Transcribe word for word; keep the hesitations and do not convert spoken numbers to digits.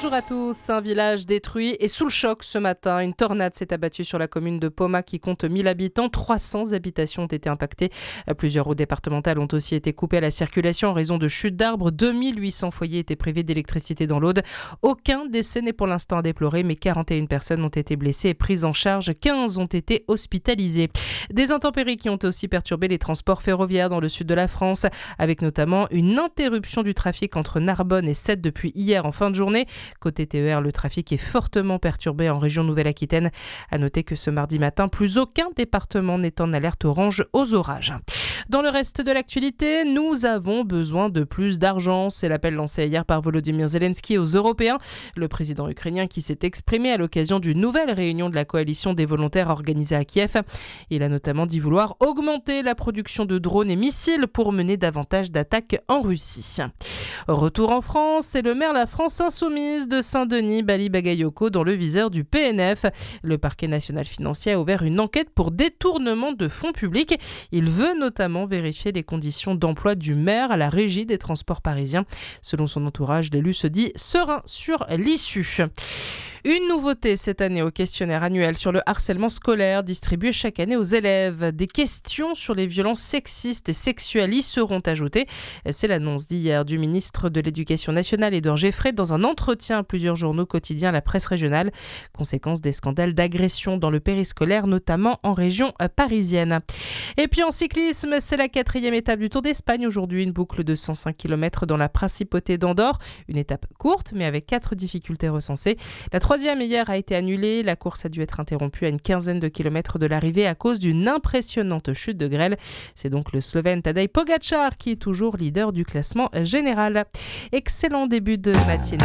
Bonjour à tous. Un village détruit et sous le choc ce matin. Une tornade s'est abattue sur la commune de Poma qui compte mille habitants. trois cents habitations ont été impactées. Plusieurs routes départementales ont aussi été coupées à la circulation en raison de chutes d'arbres. deux mille huit cents foyers étaient privés d'électricité dans l'Aude. Aucun décès n'est pour l'instant à déplorer, mais quarante et une personnes ont été blessées et prises en charge. quinze ont été hospitalisées. Des intempéries qui ont aussi perturbé les transports ferroviaires dans le sud de la France, avec notamment une interruption du trafic entre Narbonne et Sète depuis hier en fin de journée. Côté T E R, le trafic est fortement perturbé en région Nouvelle-Aquitaine. À noter que ce mardi matin, plus aucun département n'est en alerte orange aux orages. Dans le reste de l'actualité, nous avons besoin de plus d'argent. C'est l'appel lancé hier par Volodymyr Zelensky aux Européens. Le président ukrainien qui s'est exprimé à l'occasion d'une nouvelle réunion de la coalition des volontaires organisée à Kiev. Il a notamment dit vouloir augmenter la production de drones et missiles pour mener davantage d'attaques en Russie. Retour en France, c'est le maire La France Insoumise de Saint-Denis, Bali Bagayoko, dans le viseur du P N F. Le parquet national financier a ouvert une enquête pour détournement de fonds publics. Il veut notamment vérifier les conditions d'emploi du maire à la régie des transports parisiens. Selon son entourage, l'élu se dit serein sur l'issue. Une nouveauté cette année au questionnaire annuel sur le harcèlement scolaire distribué chaque année aux élèves. Des questions sur les violences sexistes et sexuelles y seront ajoutées. C'est l'annonce d'hier du ministre de l'Éducation nationale Édouard Geffray dans un entretien à plusieurs journaux quotidiens à la presse régionale. Conséquence des scandales d'agression dans le périscolaire, notamment en région parisienne. Et puis en cyclisme, c'est la quatrième étape du Tour d'Espagne aujourd'hui. Une boucle de cent cinq kilomètres dans la principauté d'Andorre. Une étape courte mais avec quatre difficultés recensées. La troisième hier a été annulée. La course a dû être interrompue à une quinzaine de kilomètres de l'arrivée à cause d'une impressionnante chute de grêle. C'est donc le Slovène Tadej Pogačar qui est toujours leader du classement général. Excellent début de matinée.